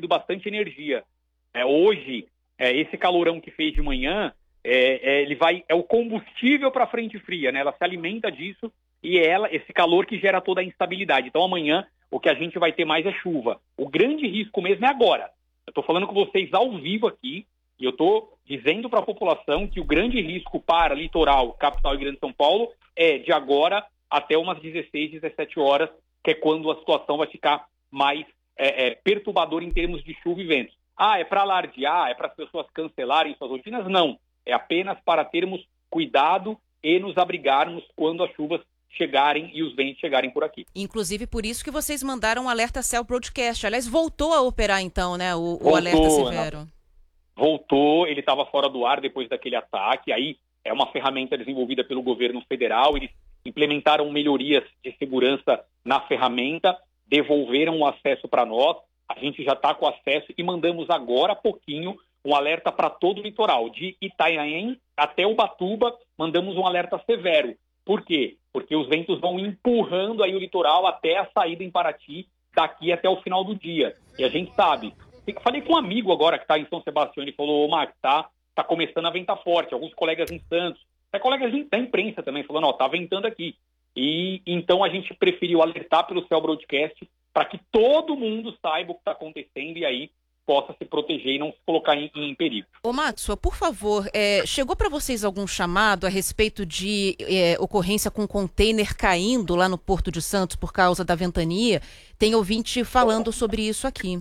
consumindo bastante energia. Hoje, esse calorão que fez de manhã, é o combustível para a frente fria, né? Ela se alimenta disso e esse calor que gera toda a instabilidade. Então amanhã o que a gente vai ter mais é chuva. O grande risco mesmo é agora. Eu estou falando com vocês ao vivo aqui e eu estou dizendo para a população que o grande risco para litoral, capital e Grande São Paulo é de agora até umas 16, 17 horas, que é quando a situação vai ficar mais perturbadora em termos de chuva e ventos. É para alardear, é para as pessoas cancelarem suas rotinas? Não. É apenas para termos cuidado e nos abrigarmos quando as chuvas chegarem e os ventos chegarem por aqui. Inclusive, por isso que vocês mandaram um Alerta Cell Broadcast. Aliás, voltou a operar então, né, o Alerta Severo. Ana, voltou, ele estava fora do ar depois daquele ataque. Aí é uma ferramenta desenvolvida pelo governo federal. Eles implementaram melhorias de segurança na ferramenta, devolveram o acesso para nós. A gente já está com acesso e mandamos agora há pouquinho um alerta para todo o litoral. De Itanhaém até Ubatuba, mandamos um alerta severo. Por quê? Porque os ventos vão empurrando aí o litoral até a saída em Paraty, daqui até o final do dia. E a gente sabe. Falei com um amigo agora que está em São Sebastião, ele falou, Max, tá começando a ventar forte. Alguns colegas em Santos, até colegas da imprensa também, falando, tá ventando aqui. E então a gente preferiu alertar pelo Cell Broadcast para que todo mundo saiba o que está acontecendo e aí possa se proteger e não se colocar em perigo. Ô Maxwell, por favor, chegou para vocês algum chamado a respeito de ocorrência com container caindo lá no Porto de Santos por causa da ventania? Tem ouvinte falando sobre isso aqui.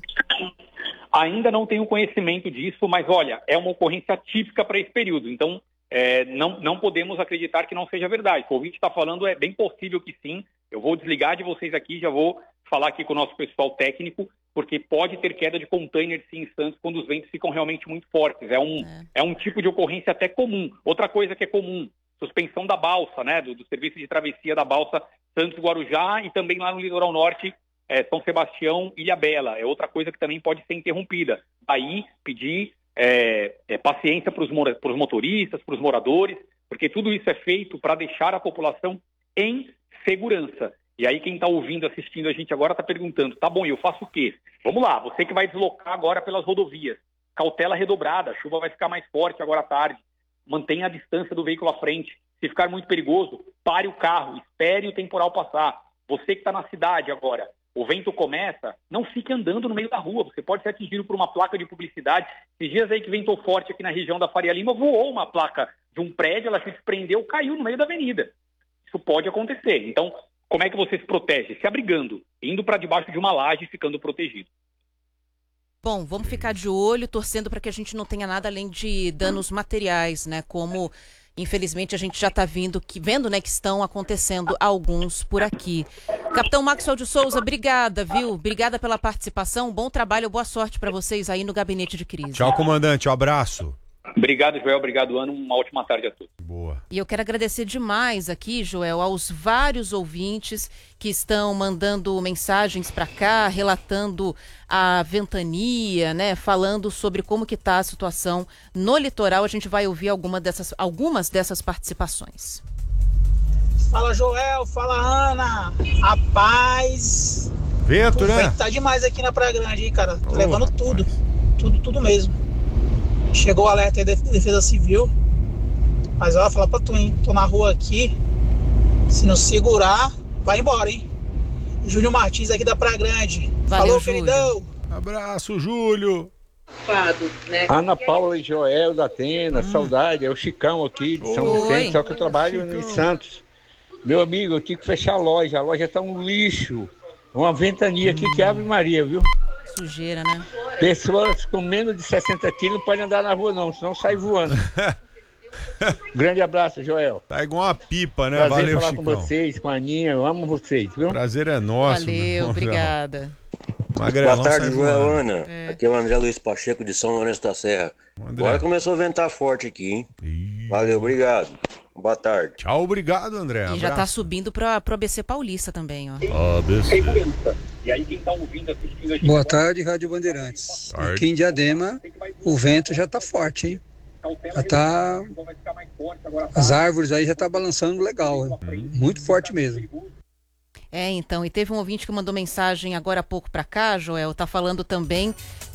Ainda não tenho conhecimento disso, mas olha, é uma ocorrência típica para esse período, então não podemos acreditar que não seja verdade. O que o ouvinte está falando é bem possível que sim. Eu vou desligar de vocês aqui, já vou falar aqui com o nosso pessoal técnico, porque pode ter queda de container sim em Santos quando os ventos ficam realmente muito fortes. É um tipo de ocorrência até comum. Outra coisa que é comum, suspensão da balsa, né, do serviço de travessia da balsa Santos-Guarujá e também lá no litoral norte, São Sebastião e Ilhabela. É outra coisa que também pode ser interrompida. Daí pedir paciência para os motoristas, para os moradores, porque tudo isso é feito para deixar a população em segurança. E aí quem está ouvindo, assistindo a gente agora está perguntando, tá bom, eu faço o quê? Vamos lá, você que vai deslocar agora pelas rodovias, cautela redobrada, a chuva vai ficar mais forte agora à tarde, mantenha a distância do veículo à frente, se ficar muito perigoso, pare o carro, espere o temporal passar. Você que está na cidade agora, o vento começa, não fique andando no meio da rua, você pode ser atingido por uma placa de publicidade. Esses dias aí que ventou forte aqui na região da Faria Lima, voou uma placa de um prédio, ela se desprendeu, caiu no meio da avenida. Isso pode acontecer, então como é que você se protege? Se abrigando, indo para debaixo de uma laje e ficando protegido. Bom, vamos ficar de olho, torcendo para que a gente não tenha nada além de danos materiais, né? Como, infelizmente, a gente já está vendo, né, que estão acontecendo alguns por aqui. Capitão Maxwell de Souza, obrigada, viu? Obrigada pela participação, bom trabalho, boa sorte para vocês aí no gabinete de crise. Tchau, comandante, um abraço. Obrigado, Joel, obrigado, Ana, uma ótima tarde a todos. Boa. E eu quero agradecer demais aqui, Joel, aos vários ouvintes que estão mandando mensagens para cá, relatando a ventania, né, falando sobre como que está a situação no litoral. A gente vai ouvir algumas dessas participações. Fala, Joel, fala, Ana, a paz. Vento, né? Tá demais aqui na Praia Grande, hein, cara, levando tudo mesmo. Chegou o alerta aí da Defesa Civil. Mas ó, falar pra tu, hein? Tô na rua aqui. Se não segurar, vai embora, hein? Júlio Martins aqui da Praia Grande. Valeu, falou, queridão. Abraço, Júlio. Né? Ana Paula e Joel da Atena, saudade. É o Chicão aqui de São Vicente, só que eu trabalho em Santos. Meu amigo, eu tive que fechar a loja tá um lixo. Uma ventania aqui que Ave Maria, viu? Sujeira, né? Pessoas com menos de 60 quilos não podem andar na rua não, senão sai voando. Grande abraço, Joel. Tá igual uma pipa, né? Prazer Valeu, falar Chicão. com vocês, com a Aninha, eu amo vocês, viu? Prazer é nosso. Valeu, obrigada. Magrelão, boa tarde, sai Joel, voando. Ana. Aqui é o André Luiz Pacheco de São Lourenço da Serra. Agora começou a ventar forte aqui, hein? Valeu, obrigado. Boa tarde. Tchau, obriro, André. E já tá subindo pro ABC Paulista também, ó. ABC. E aí quem tá ouvindo, assistindo a gente... Boa tarde, Rádio Bandeirantes. Aqui em Diadema, o vento já tá forte, hein? Já tá... As árvores aí já tá balançando legal, muito forte mesmo. Então, e teve um ouvinte que mandou mensagem agora há pouco pra cá, Joel, tá falando também